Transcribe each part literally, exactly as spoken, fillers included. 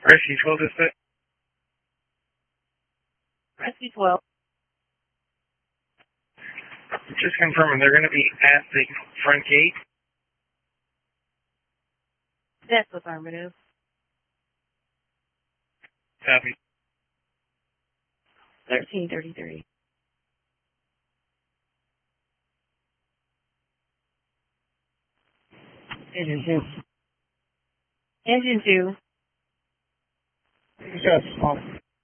Rescue twelve dispatch. Rescue twelve. Just confirming they're going to be at the front gate. That's affirmative. Copy. thirteen thirty-three. Engine two. Engine two. Yes, off.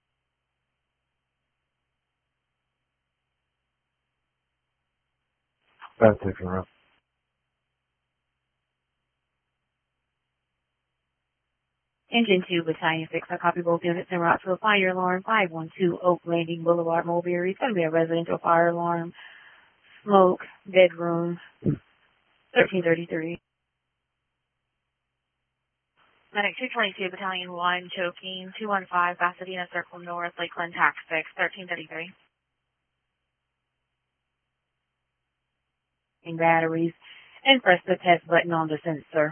That's taking around. Engine two, Battalion six. I copy both units en route to a fire alarm. five one two Oak Landing Boulevard, Mulberry. It's going to be a residential fire alarm. Smoke, bedroom. thirteen thirty-three. Medic two twenty-two, Battalion one, choking, two one five, Pasadena Circle North, Lakeland Tax six, thirteen thirty-three. In batteries. And press the test button on the sensor.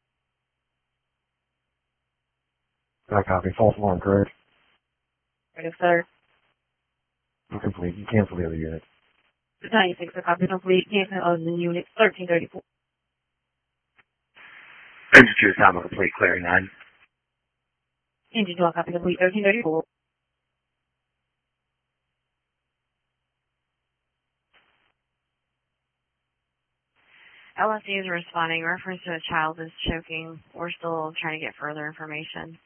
That copy. False alarm, correct? Right, sir. Complete. You cancel the other unit. Battalion six, I copy complete. Cancel other units. thirteen thirty-four. Engine two is time complete, clearing nine. Engine two, I copy complete. thirteen thirty-four. L S D is responding. Reference to a child is choking. We're still trying to get further information.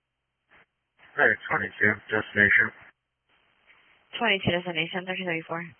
Medic twenty-two, destination. twenty-two destination, thirteen thirty-four.